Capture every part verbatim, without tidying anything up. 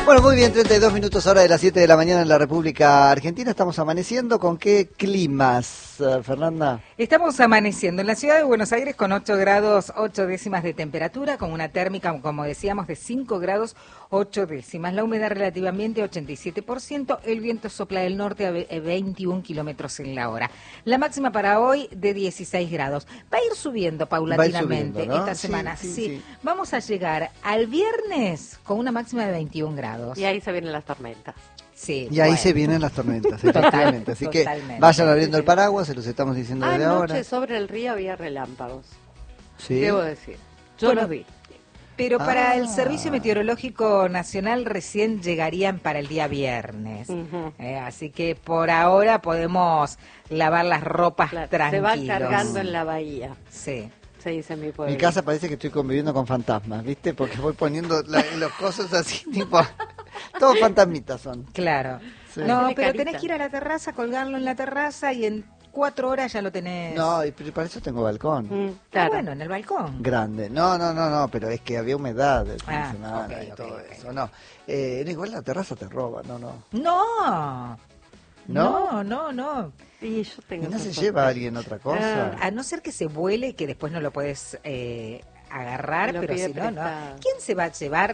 Bueno, muy bien, treinta y dos minutos hora de las siete de la mañana en la República Argentina. Estamos amaneciendo. ¿Con qué climas, uh, Fernanda? Estamos amaneciendo en la ciudad de Buenos Aires con ocho grados, ocho décimas de temperatura, con una térmica, como decíamos, de cinco grados, ocho décimas. La humedad relativamente ochenta y siete por ciento, el viento sopla del norte a veintiún kilómetros en la hora. La máxima para hoy de dieciséis grados. Va a ir subiendo paulatinamente subiendo, ¿no? esta Sí, semana. sí, Sí, sí. Vamos a llegar al viernes con una máxima de veintiún grados. Y ahí se vienen las tormentas. Sí, Y ahí bueno. se vienen las tormentas, Total, efectivamente. Así que totalmente. vayan abriendo el paraguas, se los estamos diciendo desde Anoche ahora. sobre el río había relámpagos, Sí. debo decir. Yo Bueno, los vi. Pero para Ah. el Servicio Meteorológico Nacional recién llegarían para el día viernes. Ujú. Eh, así que por ahora podemos lavar las ropas Claro, se tranquilos. va cargando en la bahía, Sí. se dice en mi pueblo. Mi casa parece que estoy conviviendo con fantasmas, ¿viste? Porque voy poniendo la- los cosas así, tipo... Todos fantasmitas son. Claro. Sí. No, Tiene pero carita. tenés que ir a la terraza, colgarlo en la terraza y en cuatro horas ya lo tenés. No, y- pero para eso tengo balcón. Mm, Ah, claro. bueno, en el balcón. Grande. No, no, no, no, pero es que había humedad el fin de Ah, semana ok, y ok, todo ok. eso. No, eh, no, igual la terraza te roba, no, no. No. ¿No? No, no, no. Y yo ¿Y tengo no se esa lleva a suerte. alguien otra cosa? A no ser que se vuele, que después no lo puedes eh, agarrar, Lo pero pide si no, no. prestado. ¿Quién se va a llevar?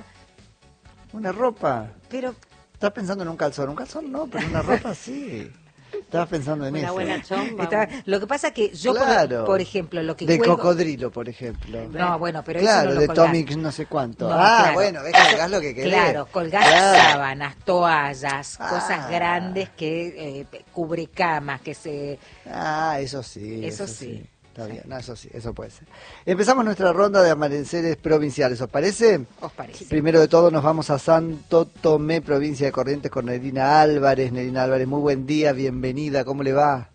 Una ropa. Pero Estás pensando en un calzón. Un calzón no, pero una ropa sí. Estabas pensando en Una eso. buena chomba. está- lo que pasa que yo, por- Claro. por, ejemplo, lo que De cuelgo- cocodrilo, por ejemplo. No, bueno, pero claro, eso no lo de colgás. Tommy no sé cuánto. No, ah, claro. bueno, ves, colgás lo que querés. Claro, colgás Claro. sábanas, toallas, Ah. cosas grandes que eh, cubre camas, que se... Ah, eso sí. Eso sí. Está bien, no, eso sí, eso puede ser. Empezamos nuestra ronda de amaneceres provinciales, ¿os parece? ¿Os parece? Primero de todo nos vamos a Santo Tomé, provincia de Corrientes, con Nerina Álvarez. Nerina Álvarez, muy buen día, bienvenida, ¿cómo le va?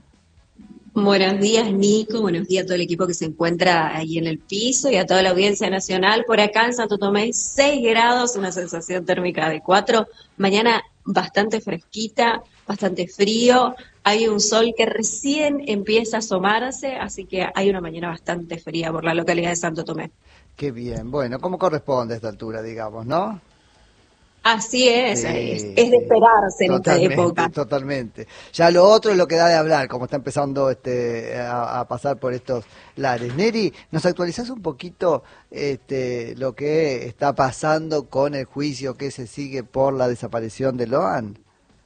Buenos días, Nico. Buenos días a todo el equipo que se encuentra ahí en el piso y a toda la audiencia nacional. Por acá en Santo Tomé, seis grados, una sensación térmica de cuatro. Mañana bastante fresquita, bastante frío. Hay un sol que recién empieza a asomarse, así que hay una mañana bastante fría por la localidad de Santo Tomé. Qué bien, bueno, ¿cómo corresponde a esta altura, digamos, no? Así es, Sí, es, es sí. de esperarse en esta Totalmente, época. Totalmente. Ya lo otro es lo que da de hablar, como está empezando este a, a pasar por estos lares. Neri, ¿nos actualizás un poquito este lo que está pasando con el juicio que se sigue por la desaparición de Loan?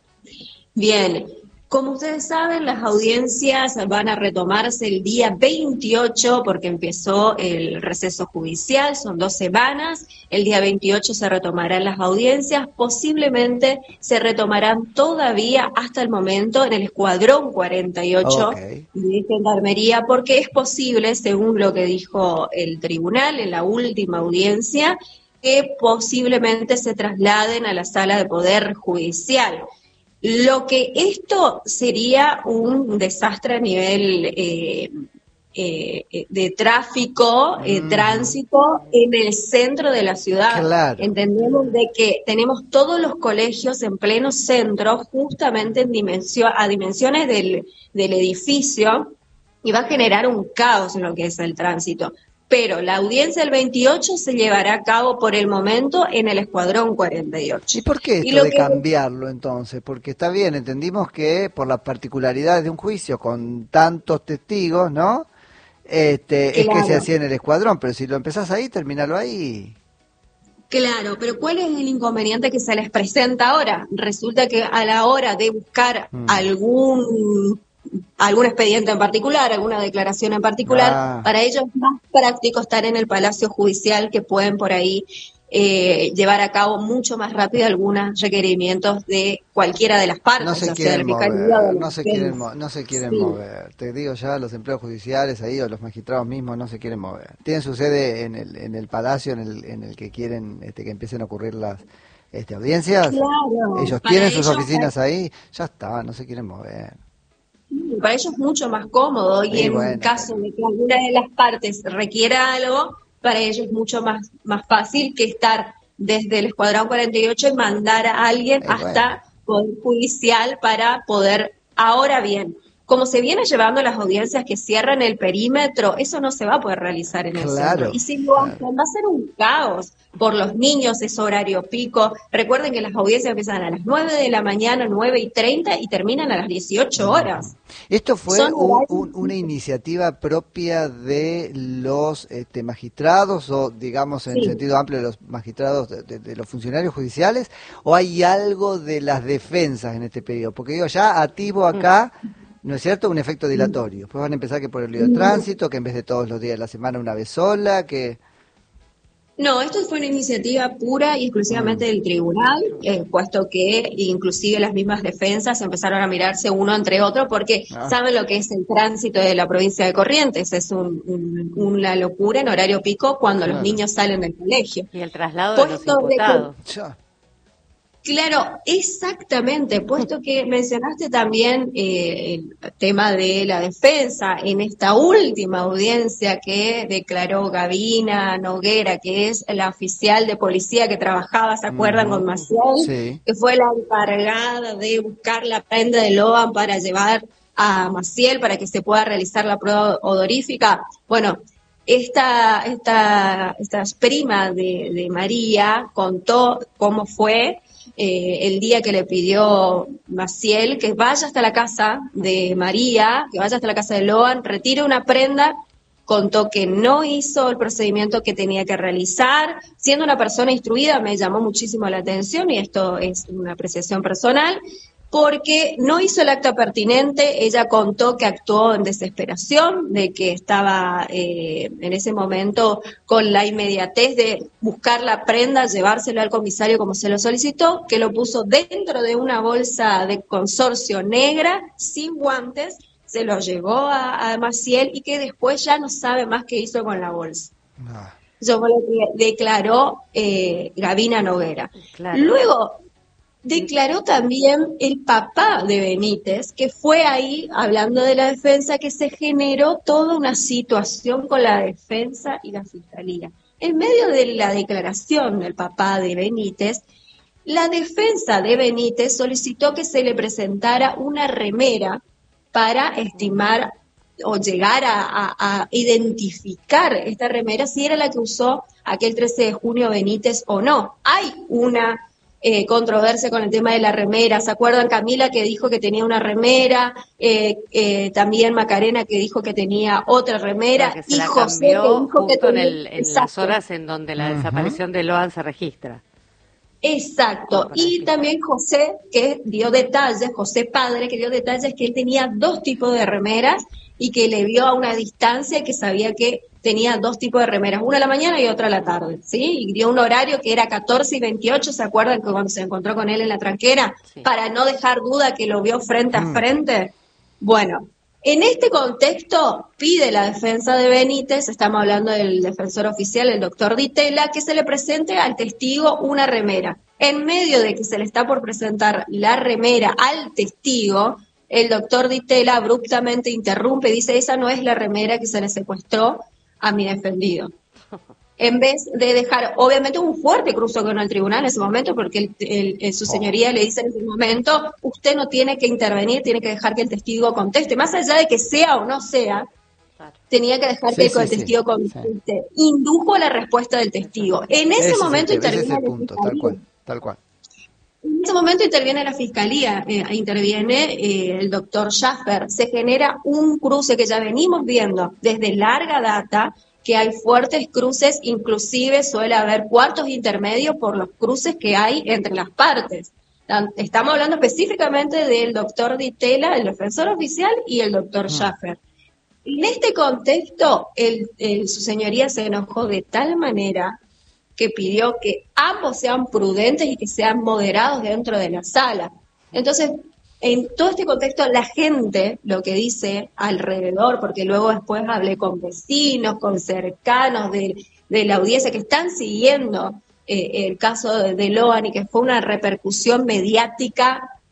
Bien, como ustedes saben, las audiencias van a retomarse el día veintiocho porque empezó el receso judicial, son dos semanas, el día veintiocho se retomarán las audiencias, posiblemente se retomarán todavía hasta el momento en el escuadrón cuarenta y ocho Ok. de Gendarmería, porque es posible, según lo que dijo el tribunal en la última audiencia, que posiblemente se trasladen a la sala de poder judicial. Lo que esto sería un desastre a nivel eh, eh, de tráfico, eh, Mm. tránsito en el centro de la ciudad. Claro. Entendemos de que tenemos todos los colegios en pleno centro, justamente en dimensión, a dimensiones del, del edificio, y va a generar un caos en lo que es el tránsito. Pero la audiencia del veintiocho se llevará a cabo por el momento en el escuadrón cuarenta y ocho. ¿Y por qué Y esto lo de que- cambiarlo entonces? Porque está bien, entendimos que por las particularidades de un juicio con tantos testigos, ¿no? Este, es que Claro. se hacía en el escuadrón, pero si lo empezás ahí, terminalo ahí. Claro, pero ¿cuál es el inconveniente que se les presenta ahora? Resulta que a la hora de buscar Mm. algún algún expediente en particular, alguna declaración en particular, Ah. para ellos es más práctico estar en el Palacio Judicial, que pueden por ahí eh, llevar a cabo mucho más rápido algunos requerimientos de cualquiera de las partes, No se ya sea quieren del fiscalía o mover, del no se juez. quieren, mo- no se quieren Sí. mover. Te digo ya, los empleados judiciales ahí o los magistrados mismos no se quieren mover. Tienen su sede en el, en el palacio en el, en el que quieren este, que empiecen a ocurrir las este, audiencias. Claro, Ellos para tienen sus ellos, oficinas ahí, ya está, no se quieren mover. Para ellos es mucho más cómodo y Sí, en bueno, caso pero- de que alguna de las partes requiera algo, para ellos es mucho más, más fácil que estar desde el Escuadrón cuarenta y ocho y mandar a alguien Eh, hasta Poder Judicial para poder, ahora bien, como se viene llevando las audiencias que cierran el perímetro, eso no se va a poder realizar en el Claro, centro. Y si lo hacen, claro. va a ser un caos por los niños, es horario pico. Recuerden que las audiencias empiezan a las nueve de la mañana, nueve y treinta, y terminan a las dieciocho horas. Esto fue Son un- horarios- un- una iniciativa propia de los este, magistrados, o digamos en Sí. sentido amplio de los magistrados, de, de- de los funcionarios judiciales, o hay algo de las defensas en este periodo, porque digo, ya activo acá, ¿no es cierto?, un efecto dilatorio. Después van a empezar que por el lío de tránsito, que en vez de todos los días de la semana una vez sola, que... No, esto fue una iniciativa pura y exclusivamente del tribunal, eh, puesto que inclusive las mismas defensas empezaron a mirarse uno entre otro porque Ah. saben lo que es el tránsito de la provincia de Corrientes. Es un- un- una locura en horario pico cuando Claro. los niños salen del colegio. Y el traslado de los Puesto de que- imputados. Ya. Claro, exactamente, puesto que mencionaste también eh, el tema de la defensa en esta última audiencia que declaró Gavina Noguera, que es la oficial de policía que trabajaba, ¿se acuerdan? Ujú. Con Maciel, Sí. que fue la encargada de buscar la prenda de Loan para llevar a Maciel para que se pueda realizar la prueba odorífica. Bueno, esta, esta, esta prima de, de María contó cómo fue eh, el día que le pidió Maciel que vaya hasta la casa de María, que vaya hasta la casa de Loan, retire una prenda. Contó que no hizo el procedimiento que tenía que realizar. Siendo una persona instruida, me llamó muchísimo la atención, y esto es una apreciación personal, porque no hizo el acta pertinente. Ella contó que actuó en desesperación, de que estaba eh, en ese momento con la inmediatez de buscar la prenda, llevárselo al comisario como se lo solicitó, que lo puso dentro de una bolsa de consorcio negra, sin guantes, se lo llevó a, a Maciel, y que después ya no sabe más qué hizo con la bolsa. Ah. Eso fue lo que declaró eh, Gavina Noguera. Claro. Luego declaró también el papá de Benítez, que fue ahí, hablando de la defensa, que se generó toda una situación con la defensa y la fiscalía. En medio de la declaración del papá de Benítez, la defensa de Benítez solicitó que se le presentara una remera para estimar o llegar a, a- a identificar esta remera, si era la que usó aquel trece de junio Benítez o no. Hay una eh, controversia con el tema de la remera. ¿Se acuerdan Camila que dijo que tenía una remera? Eh, eh, también Macarena que dijo que tenía otra remera. Que se y la José que cambió dijo que justo en, tenía... el, en las Exacto. horas en donde la Ujú. desaparición de Loan se registra. Exacto, Para y decir. también José, que dio detalles, José padre, que dio detalles que él tenía dos tipos de remeras y que le vio a una distancia y que sabía que tenía dos tipos de remeras, una a la mañana y otra a la tarde, ¿sí? Y dio un horario que era catorce y veintiocho, ¿se acuerdan que cuando se encontró con él en la tranquera? Sí. Para no dejar duda que lo vio frente a Mm. frente. Bueno, en este contexto pide la defensa de Benítez, estamos hablando del defensor oficial, el doctor Ditela, que se le presente al testigo una remera. En medio de que se le está por presentar la remera al testigo, el doctor Ditela abruptamente interrumpe y dice, esa no es la remera que se le secuestró a mi defendido. En vez de dejar, obviamente un fuerte cruzo con el tribunal en ese momento, porque el, el- el- su señoría le dice en ese momento, usted no tiene que intervenir, tiene que dejar que el testigo conteste, más allá de que sea o no sea, Claro. tenía que dejar Sí, que sí, el sí, testigo sí. conteste. Indujo la respuesta del testigo. En ese Ese es el momento tema, ese es interviene el la punto, tal fiscalía. cual, tal cual. En ese momento interviene la fiscalía, eh, interviene eh, el doctor Schaffer. Se genera un cruce que ya venimos viendo desde larga data, que hay fuertes cruces, inclusive suele haber cuartos intermedios por los cruces que hay entre las partes. Tan- Estamos hablando específicamente del doctor Ditela, el defensor oficial, y el doctor Schaffer. En este contexto, el, el- su señoría se enojó de tal manera que pidió que ambos sean prudentes y que sean moderados dentro de la sala. Entonces, en todo este contexto, la gente, lo que dice alrededor, porque luego después hablé con vecinos, con cercanos de, de la audiencia que están siguiendo eh, el caso de, de Loan, y que fue una repercusión mediática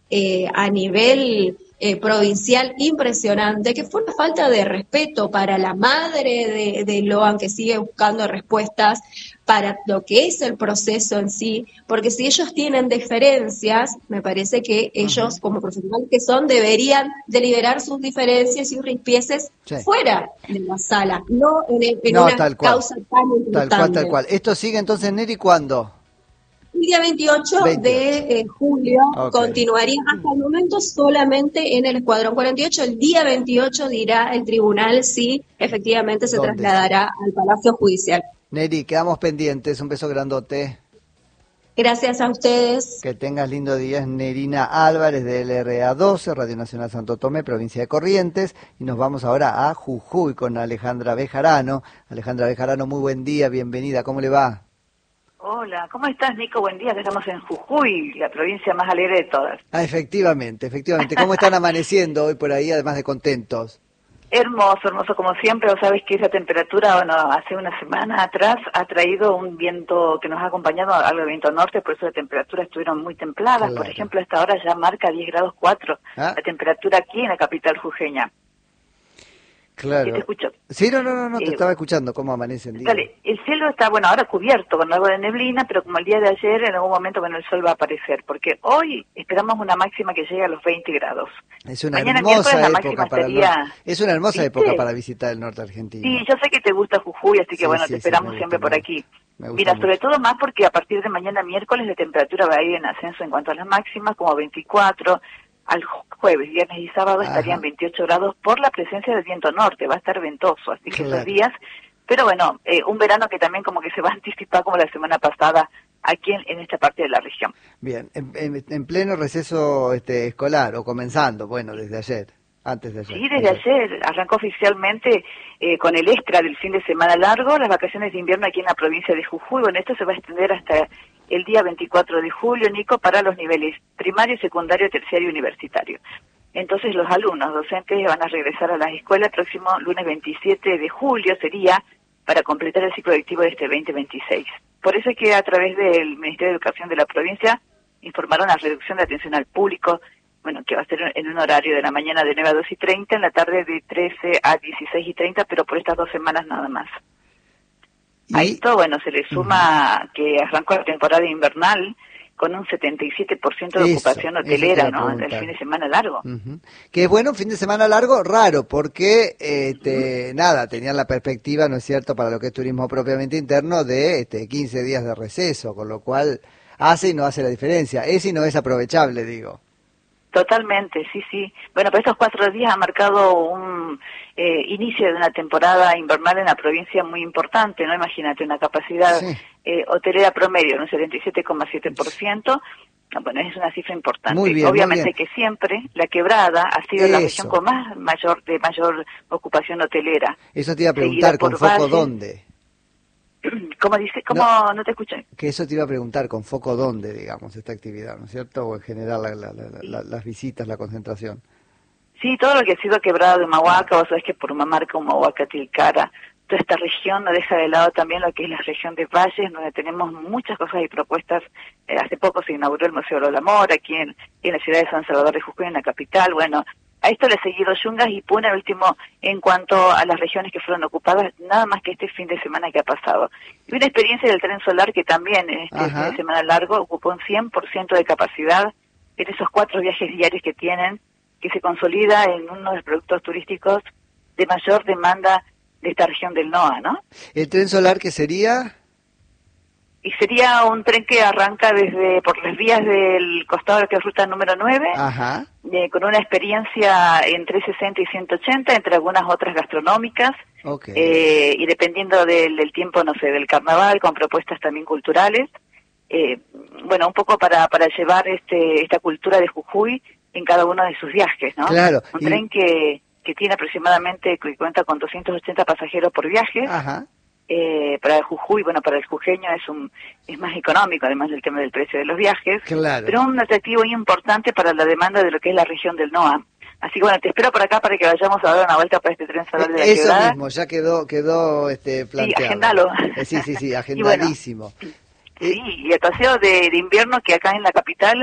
eh, a nivel eh, provincial impresionante, que fue una falta de respeto para la madre de, de Loan, que sigue buscando respuestas para lo que es el proceso en sí, porque si ellos tienen diferencias, me parece que ellos, uh-huh. como profesionales que son, deberían deliberar sus diferencias y sus rispieces sí. fuera de la sala, no en, el, en no, una tal cual. causa tan importante. Tal cual, tal cual. ¿Esto sigue entonces, Neri, cuándo? El día veintiocho, veintiocho. de eh, julio okay. continuaría hasta el momento solamente en el Escuadrón cuarenta y ocho. El día veintiocho dirá el tribunal si efectivamente se ¿Dónde? trasladará al Palacio Judicial. Neri, quedamos pendientes. Un beso grandote. Gracias a ustedes. Que tengas lindo día. Es Nerina Álvarez de L R A doce, Radio Nacional Santo Tomé, provincia de Corrientes. Y nos vamos ahora a Jujuy con Alejandra Bejarano. Alejandra Bejarano, muy buen día, bienvenida. ¿Cómo le va? Hola, ¿cómo estás, Nico? Buen día, que estamos en Jujuy, la provincia más alegre de todas. Ah, efectivamente, efectivamente. ¿Cómo están amaneciendo hoy por ahí, además de contentos? Hermoso, hermoso como siempre. Vos sabés que esa temperatura, bueno, hace una semana atrás ha traído un viento que nos ha acompañado, algo de viento norte, por eso las temperaturas estuvieron muy templadas. Claro. Por ejemplo, esta hora ya marca diez grados cuatro ¿Ah? la temperatura aquí en la capital jujeña. Claro. ¿Sí te escucho? Sí, no, no, no, no te eh, estaba escuchando. ¿Cómo amanece el día? Dale, el cielo está, bueno, ahora cubierto con algo de neblina, pero como el día de ayer, en algún momento, bueno, el sol va a aparecer, porque hoy esperamos una máxima que llegue a los veinte grados. Es una Mañana hermosa la época para sería... el norte. Es una hermosa ¿Viste? época para visitar el norte argentino. Sí, yo sé que te gusta Jujuy, así que sí, bueno, sí, te esperamos sí, siempre por aquí. Mira, mucho. Sobre todo más porque a partir de mañana miércoles la temperatura va a ir en ascenso en cuanto a las máximas, como veinticuatro. Al jueves, viernes y sábado Ajá. estarían veintiocho grados por la presencia del viento norte, va a estar ventoso, así que claro. esos días, pero bueno, eh, un verano que también como que se va a anticipar como la semana pasada aquí en, en esta parte de la región. Bien, en, en, en pleno receso este, escolar, o comenzando, bueno, desde ayer, antes de ayer. Sí, desde ayer, ayer arrancó oficialmente eh, con el extra del fin de semana largo, las vacaciones de invierno aquí en la provincia de Jujuy. Bueno, esto se va a extender hasta el día veinticuatro de julio, Nico, para los niveles primario, secundario, terciario y universitario. Entonces los alumnos docentes van a regresar a las escuelas el próximo lunes veintisiete de julio, sería para completar el ciclo lectivo de este veinte veintiséis. Por eso es que a través del Ministerio de Educación de la provincia informaron la reducción de atención al público, bueno, que va a ser en un horario de la mañana de nueve a dos y treinta, en la tarde de trece a dieciséis y treinta, pero por estas dos semanas nada más. A esto, bueno, se le suma uh-huh. que arrancó la temporada invernal con un setenta y siete por ciento de eso, ocupación hotelera, ¿no? El fin de semana largo. Uh-huh. Que es bueno, un fin de semana largo, raro, porque, este, uh-huh. nada, tenían la perspectiva, ¿no es cierto?, para lo que es turismo propiamente interno, de este, quince días de receso, con lo cual hace y no hace la diferencia. Es y no es aprovechable, digo. Totalmente, sí, sí. Bueno, pero estos cuatro días han marcado un eh, inicio de una temporada invernal en la provincia muy importante, ¿no? Imagínate, una capacidad sí. eh, hotelera promedio, ¿no? setenta y siete coma siete por ciento. Bueno, es una cifra importante. Muy bien, Obviamente muy bien. que siempre la Quebrada ha sido Eso. la región con más mayor de mayor ocupación hotelera. Eso te iba a preguntar, ¿con foco Valle. dónde? ¿Cómo dice? ¿Cómo no, no te escuché? Que eso te iba a preguntar, ¿con foco dónde, digamos, esta actividad, ¿no es cierto? O en general la, la, la, la, las visitas, la concentración. Sí, todo lo que ha sido Quebrada de Humahuaca, vos sabés que por Humamarca, Humahuaca, Tilcara, toda esta región no deja de lado también lo que es la región de Valles, donde tenemos muchas cosas y propuestas. Eh, hace poco se inauguró el Museo de Amor, aquí en, en la ciudad de San Salvador de Jujuy, en la capital. Bueno, a esto le ha seguido Yungas y Puna, el último, en cuanto a las regiones que fueron ocupadas, nada más que este fin de semana que ha pasado. Y una experiencia del tren solar que también en este Ajá. fin de semana largo ocupó un cien por ciento de capacidad en esos cuatro viajes diarios que tienen, que se consolida en uno de los productos turísticos de mayor demanda de esta región del N O A, ¿no? ¿El tren solar qué sería? Y sería un tren que arranca desde por las vías del costado de la ruta número nueve, Ajá. Eh, con una experiencia entre sesenta y ciento ochenta, entre algunas otras gastronómicas, okay. eh, y dependiendo del, del tiempo, no sé, del carnaval, con propuestas también culturales. Eh, bueno, un poco para, para llevar este esta cultura de Jujuy en cada uno de sus viajes, ¿no? Claro. Un y... tren que, que tiene aproximadamente, que cuenta con doscientos ochenta pasajeros por viaje. Ajá. Eh, para el Jujuy, bueno, para el jujeño es un es más económico, además del tema del precio de los viajes, claro. pero un atractivo muy importante para la demanda de lo que es la región del N O A. Así que bueno, te espero por acá para que vayamos a dar una vuelta para este tren solar de la Eso Quebrada. mismo, ya quedó quedó este planteado. Sí, agendalo. Eh, sí, sí, sí, agendadísimo. Y bueno, sí, y el paseo de, de invierno que acá en la capital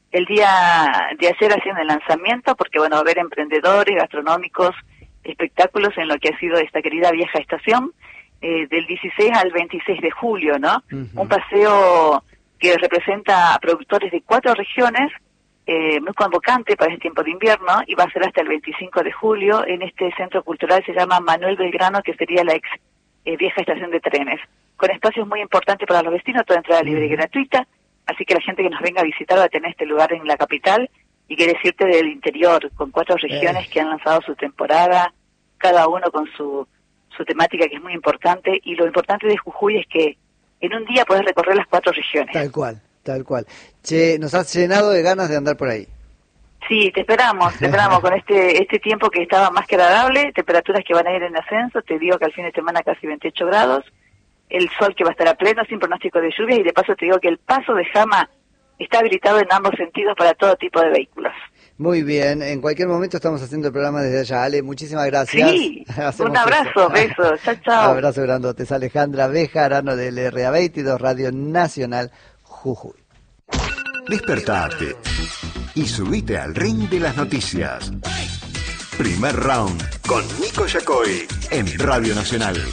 el día de ayer haciendo el lanzamiento, porque bueno, va a haber emprendedores, gastronómicos, espectáculos en lo que ha sido esta querida vieja estación, eh, del dieciséis al veintiséis de julio, ¿no? Uh-huh. Un paseo que representa a productores de cuatro regiones, eh, muy convocante para este tiempo de invierno, y va a ser hasta el veinticinco de julio en este centro cultural, se llama Manuel Belgrano, que sería la ex eh, vieja estación de trenes, con espacios muy importantes para los vecinos, toda entrada libre y gratuita, así que la gente que nos venga a visitar va a tener este lugar en la capital, y qué decirte del interior, con cuatro regiones eh. que han lanzado su temporada, cada uno con su, su temática, que es muy importante, y lo importante de Jujuy es que en un día podés recorrer las cuatro regiones. Tal cual, tal cual. Che, nos has llenado de ganas de andar por ahí. Sí, te esperamos, te esperamos con este este tiempo que estaba más que agradable, temperaturas que van a ir en ascenso, te digo que al fin de semana casi veintiocho grados, el sol que va a estar a pleno, sin pronóstico de lluvia, y de paso te digo que el paso de Jama está habilitado en ambos sentidos para todo tipo de vehículos. Muy bien, en cualquier momento estamos haciendo el programa desde allá. Ale, muchísimas gracias. Sí, un abrazo, besos, chao, chao. Abrazo grandote, es Alejandra Bejarano del R A veintidós Radio Nacional Jujuy. Despertate y subite al ring de las noticias. Primer round con Nico Yacoy en Radio Nacional.